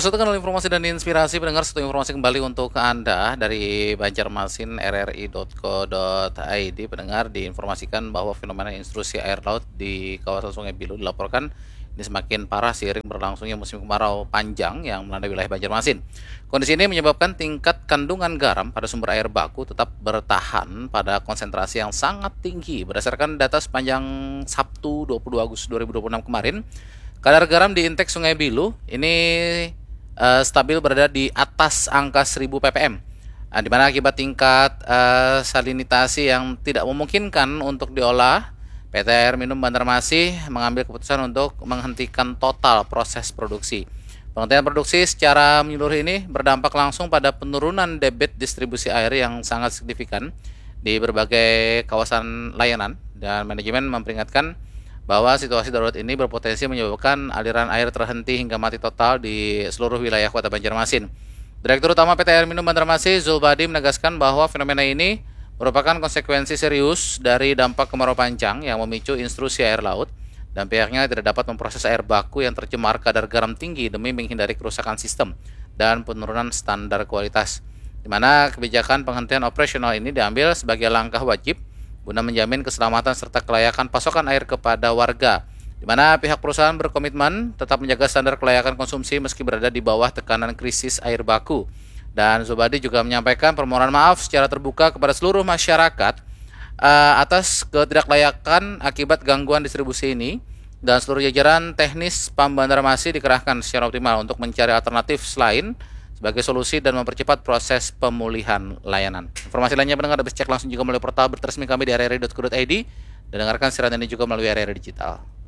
Terus itu kan informasi dan inspirasi pendengar, satu informasi kembali untuk Anda dari Banjarmasin rri.co.id. Pendengar, diinformasikan bahwa fenomena intrusi air laut di kawasan Sungai Bilu dilaporkan ini semakin parah seiring berlangsungnya musim kemarau panjang yang melanda wilayah Banjarmasin. Kondisi ini menyebabkan tingkat kandungan garam pada sumber air baku tetap bertahan pada konsentrasi yang sangat tinggi. Berdasarkan data sepanjang Sabtu 22 Agustus 2026 kemarin, kadar garam di intake Sungai Bilu ini stabil berada di atas angka 1000 ppm. Di mana akibat tingkat salinitasi yang tidak memungkinkan untuk diolah, PT Air Minum Banjarmasin mengambil keputusan untuk menghentikan total proses produksi. Penghentian produksi secara menyeluruh ini berdampak langsung pada penurunan debit distribusi air yang sangat signifikan di berbagai kawasan layanan, dan manajemen memperingatkan bahwa situasi darurat ini berpotensi menyebabkan aliran air terhenti hingga mati total di seluruh wilayah Kota Banjarmasin. Direktur Utama PT Air Minum Banjarmasin, Zulbadi, menegaskan bahwa fenomena ini merupakan konsekuensi serius dari dampak kemarau panjang yang memicu intrusi air laut, dan pihaknya tidak dapat memproses air baku yang tercemar kadar garam tinggi demi menghindari kerusakan sistem dan penurunan standar kualitas. Di mana kebijakan penghentian operasional ini diambil sebagai langkah wajib guna menjamin keselamatan serta kelayakan pasokan air kepada warga, di mana pihak perusahaan berkomitmen tetap menjaga standar kelayakan konsumsi meski berada di bawah tekanan krisis air baku. Dan Zulbadi juga menyampaikan permohonan maaf secara terbuka kepada seluruh masyarakat atas ketidaklayakan akibat gangguan distribusi ini, dan seluruh jajaran teknis PAM Banjarmasin dikerahkan secara optimal untuk mencari alternatif selain sebagai solusi dan mempercepat proses pemulihan layanan. Informasi lainnya pendengar dapat cek langsung juga melalui portal berresmi kami di rri.co.id, dan dengarkan siaran ini juga melalui RRI Digital.